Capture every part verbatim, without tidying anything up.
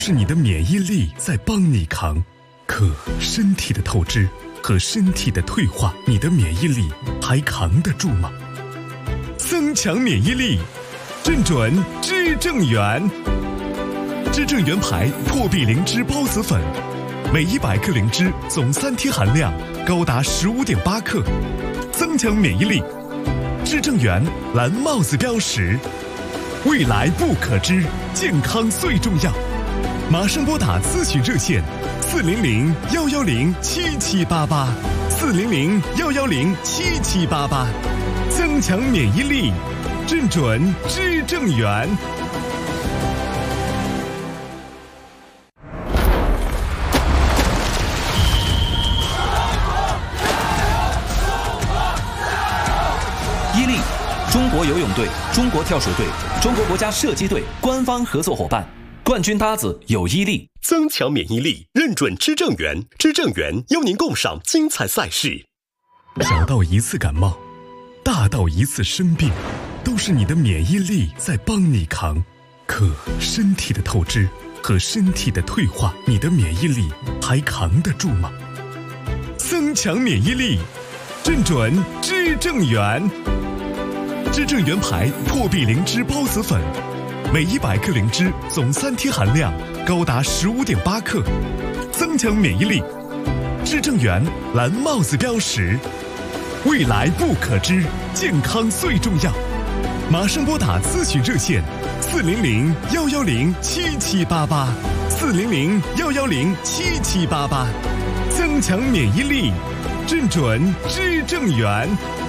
是你的免疫力在帮你扛。可身体的透支和身体的退化，你的免疫力还扛得住吗？增强免疫力，正准知正元。知正元牌破壁灵芝孢子粉，每一百克灵芝总三萜含量高达十五点八克，增强免疫力。知正元蓝帽子标识，未来不可知，健康最重要。马上拨打咨询热线四零零幺幺零七七八八，四零零幺幺零七七八八，增强免疫力，正准知正元。 伊利，中国游泳队、中国跳水队、中国国家射击队官方合作伙伴。冠军搭子有伊利， 增强免疫力，认准知正元。知正元邀您共赏精彩赛事。 小到一次感冒，大到一次生病，都是你的免疫力在帮你扛。可身体的透支和身体的退化，你的免疫力还扛得住吗？增强免疫力，正准知正元。知正元牌破壁灵芝孢子粉，每一百克灵芝总三萜含量高达十五点八克，增强免疫力。知正元蓝帽子标识，未来不可知，健康最重要。马上拨打咨询热线四零零幺幺零七七八八，四零零幺幺零七七八八，增强免疫力，正准知正元。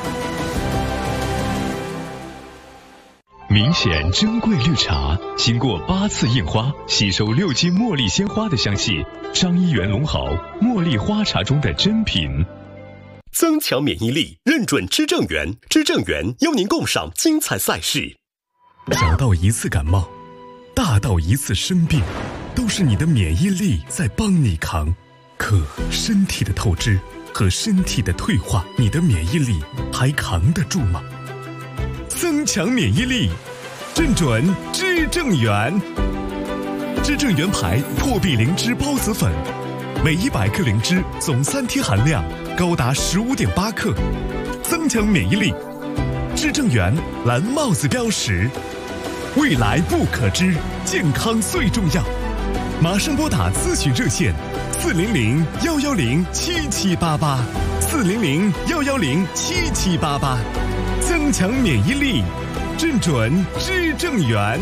明显珍贵绿茶，经过八次印花，吸收六斤茉莉鲜花的香气，张一元龙豪茉莉花茶中的珍品。 增强免疫力，认准知正元。知正元邀您共赏精彩赛事。 小到一次感冒，大到一次生病，都是你的免疫力在帮你扛。可身体的透支和身体的退化，你的免疫力还扛得住吗？增强免疫力，正准知正元。知正元牌破壁灵芝孢子粉，每一百克灵芝总三萜含量高达十五点八克，增强免疫力。知正元蓝帽子标识，未来不可知，健康最重要。马上拨打咨询热线四零零幺幺零七七八八，四零零幺幺零七七八八，增强免疫力，正准知正元。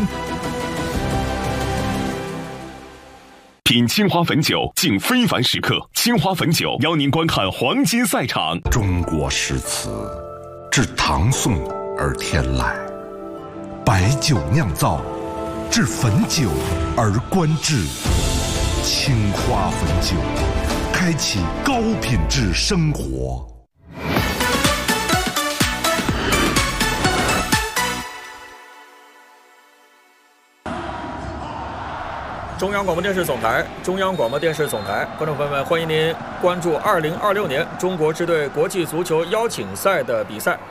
品青花汾酒，敬非凡时刻。青花汾酒邀您观看黄金赛场。 中国诗词，至唐宋而天籁；白酒酿造，至汾酒而观致。青花汾酒，开启高品质生活。 中央广播电视总台，中央广播电视总台，观众朋友们，欢迎您关注二零二六年中国支队国际足球邀请赛的比赛。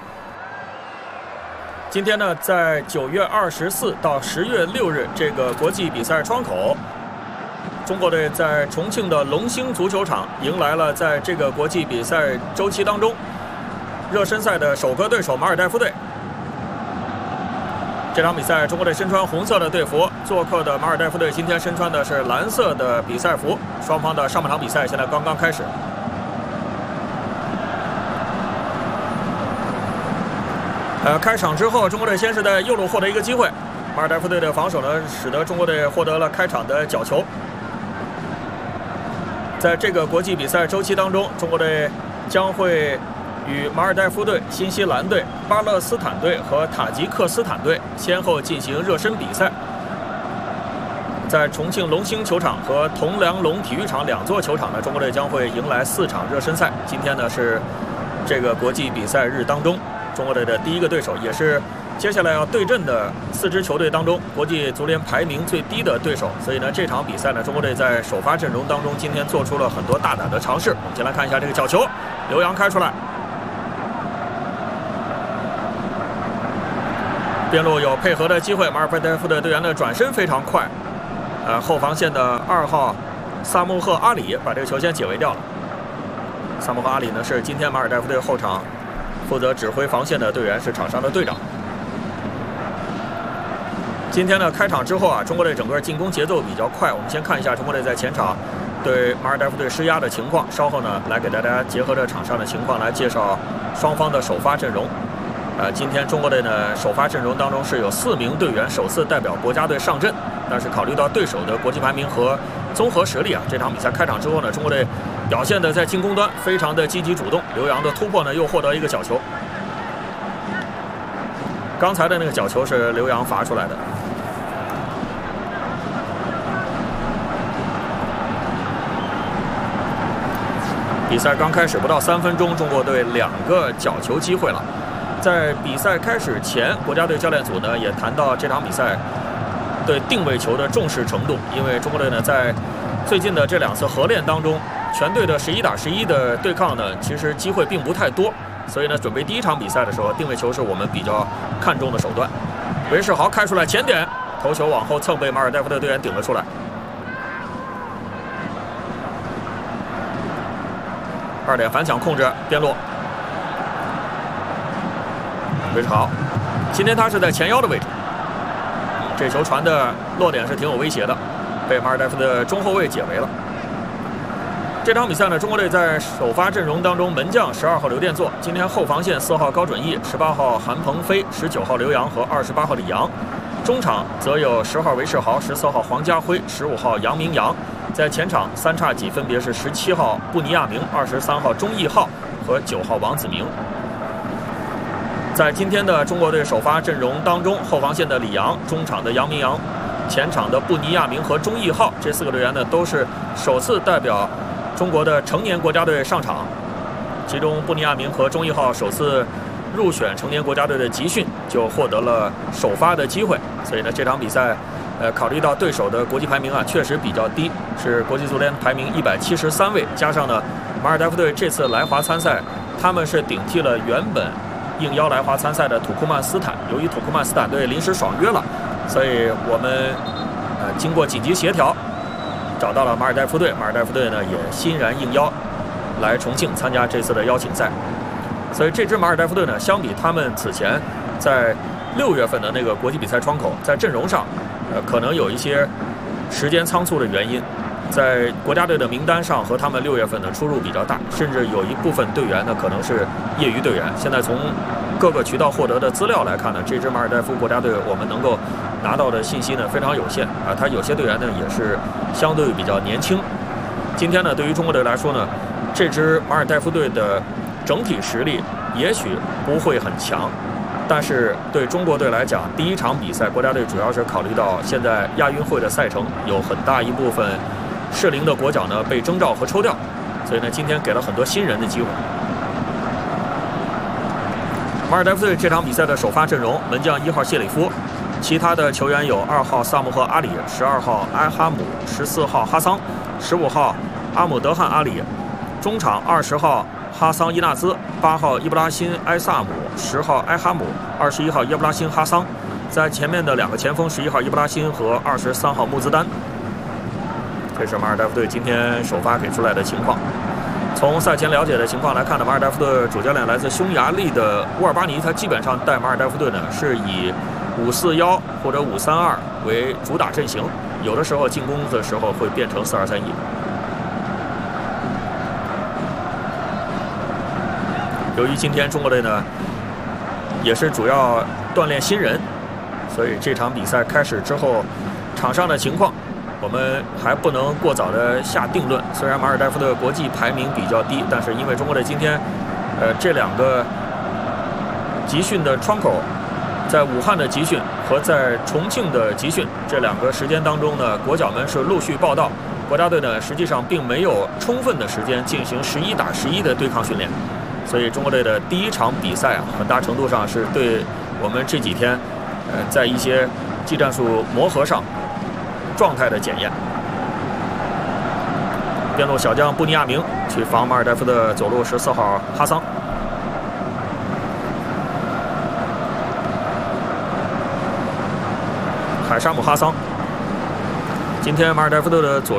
今天呢，在九月二十四到十月六日这个国际比赛窗口，中国队在重庆的龙兴足球场迎来了在这个国际比赛周期当中热身赛的首个对手马尔代夫队。这场比赛，中国队身穿红色的队服，做客的马尔代夫队今天身穿的是蓝色的比赛服。双方的上半场比赛现在刚刚开始。呃，开场之后，中国队先是在右路获得一个机会，马尔代夫队的防守呢，使得中国队获得了开场的角球。在这个国际比赛周期当中，中国队将会与马尔代夫队、新西兰队、巴勒斯坦队和塔吉克斯坦队先后进行热身比赛。在重庆龙兴球场和铜梁龙体育场两座球场呢，中国队将会迎来四场热身赛。今天呢是这个国际比赛日当中，中国队的第一个对手，也是接下来要对阵的四支球队当中国际足联排名最低的对手。所以呢，这场比赛呢，中国队在首发阵容当中今天做出了很多大胆的尝试。我们先来看一下这个角球，刘洋开出来。边路有配合的机会，马尔代夫的队员的转身非常快， 呃，后防线的二号萨穆赫阿里把这个球先解围掉了。萨穆赫阿里呢是今天马尔代夫队后场负责指挥防线的队员，是场上的队长。今天呢开场之后啊，中国队整个进攻节奏比较快。我们先看一下中国队在前场对马尔代夫队施压的情况，稍后呢来给大家结合着场上的情况来介绍双方的首发阵容。呃，今天中国队呢首发阵容当中是有四名队员首次代表国家队上阵，但是考虑到对手的国际排名和综合实力啊，这场比赛开场之后呢，中国队表现的在进攻端非常的积极主动。刘洋的突破呢又获得一个角球，刚才的那个角球是刘洋罚出来的。比赛刚开始不到三分钟，中国队两个角球机会了。在比赛开始前，国家队教练组呢也谈到这场比赛对定位球的重视程度，因为中国队呢在最近的这两次合练当中，全队的十一打十一的对抗呢，其实机会并不太多，所以呢，准备第一场比赛的时候，定位球是我们比较看重的手段。韦世豪开出来前点，头球往后蹭，被马尔代夫的队员顶了出来。二点反抢控制边路，韦世豪，今天他是在前腰的位置，这球传的落点是挺有威胁的，被马尔代夫的中后卫解围了。这场比赛呢，中国队在首发阵容当中，门将十二号刘殿座，今天后防线四号高准翼，十八号韩鹏飞，十九号刘洋和二十八号李阳，中场则有十号韦世豪，十四号黄家辉，十五号杨明阳。在前场三叉戟分别是十七号布尼亚明、二十三号钟义浩和九号王子明。在今天的中国队首发阵容当中，后防线的李阳，中场的杨明阳，前场的布尼亚明和钟义浩，这四个队员呢都是首次代表中国的成年国家队上场。其中布尼亚明和钟义浩首次入选成年国家队的集训，就获得了首发的机会。所以呢，这场比赛。呃，考虑到对手的国际排名啊，确实比较低，是国际足联排名一百七十三位，加上呢，马尔代夫队这次来华参赛，他们是顶替了原本应邀来华参赛的土库曼斯坦。由于土库曼斯坦队临时爽约了，所以我们呃经过紧急协调，找到了马尔代夫队。马尔代夫队呢也欣然应邀来重庆参加这次的邀请赛。所以这支马尔代夫队呢，相比他们此前在六月份的那个国际比赛窗口，在阵容上。呃，可能有一些时间仓促的原因，在国家队的名单上和他们六月份的出入比较大，甚至有一部分队员呢可能是业余队员。现在从各个渠道获得的资料来看呢，这支马尔代夫国家队我们能够拿到的信息呢非常有限啊，他有些队员呢也是相对比较年轻。今天呢，对于中国队来说呢，这支马尔代夫队的整体实力也许不会很强。但是对中国队来讲，第一场比赛，国家队主要是考虑到现在亚运会的赛程有很大一部分适龄的国脚呢被征召和抽调，所以呢，今天给了很多新人的机会。马尔代夫队这场比赛的首发阵容，门将一号谢里夫，其他的球员有二号萨穆赫阿里，十二号埃哈姆，十四号哈桑，十五号阿姆德汗阿里，中场二十号。哈桑伊纳兹，八号伊布拉辛埃萨姆，十号埃哈姆，二十一号耶布拉辛哈桑，在前面的两个前锋，十一号伊布拉辛和二十三号穆兹丹。这是马尔代夫队今天首发给出来的情况。从赛前了解的情况来看呢，马尔代夫的主教练来自匈牙利的乌尔巴尼，他基本上带马尔代夫队呢是以五四一或者五三二为主打阵型，有的时候进攻的时候会变成四二三一。由于今天中国队呢也是主要锻炼新人，所以这场比赛开始之后，场上的情况我们还不能过早的下定论。虽然马尔代夫的国际排名比较低，但是因为中国队今天呃这两个集训的窗口，在武汉的集训和在重庆的集训这两个时间当中呢，国脚们是陆续报到，国家队呢实际上并没有充分的时间进行十一打十一的对抗训练。所以中国队的第一场比赛啊，很大程度上是对我们这几天，呃，在一些技战术磨合上状态的检验。边路小将布尼亚明去防马尔代夫的走路十四号哈桑，海沙姆哈桑今天马尔代夫队的左